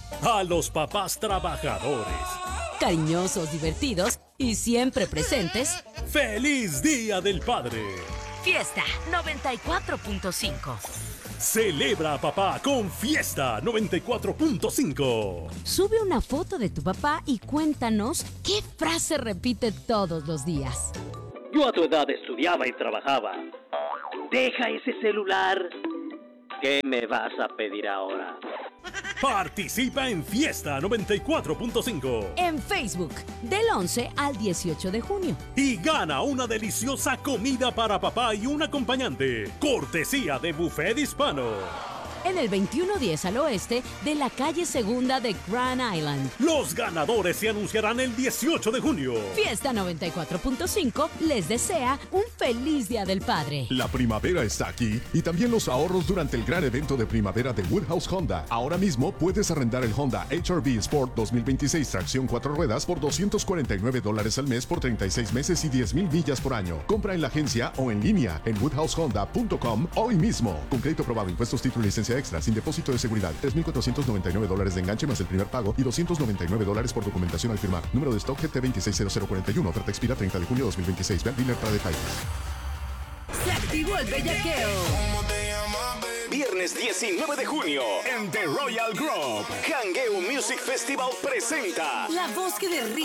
A los papás trabajadores, Cariñosos, divertidos y siempre presentes. ¡feliz Día del Padre! Fiesta 94.5. Celebra a papá con Fiesta 94.5. Sube una foto de tu papá y cuéntanos qué frase repite todos los días. Yo a tu edad estudiaba y trabajaba. Deja ese celular. ¿Qué me vas a pedir ahora? Participa en Fiesta 94.5 En Facebook, del 11 al 18 de junio. y gana una deliciosa comida para papá y un acompañante. Cortesía de Buffet Hispano. En el 2110 al oeste de la calle Segunda de Grand Island. Los ganadores se anunciarán el 18 de junio. Fiesta 94.5 les desea un feliz Día del Padre. La primavera está aquí y también los ahorros durante el gran evento de primavera de Woodhouse Honda. Ahora mismo puedes arrendar el Honda HR-V Sport 2026 tracción 4 ruedas por $249 al mes por 36 meses y 10,000 millas por año. Compra en la agencia o en línea en woodhousehonda.com hoy mismo. Con crédito aprobado, impuestos, título y licencia extra, sin depósito de seguridad. $3,499 de enganche más el primer pago y $299 por documentación al firmar. Número de stock GT260041. Oferta expira 30 de junio de 2026. Ve al dealer para detalles. Se activó el bellaqueo. Viernes 19 de junio en The Royal Grove. Hangueo Music Festival presenta La voz que derrite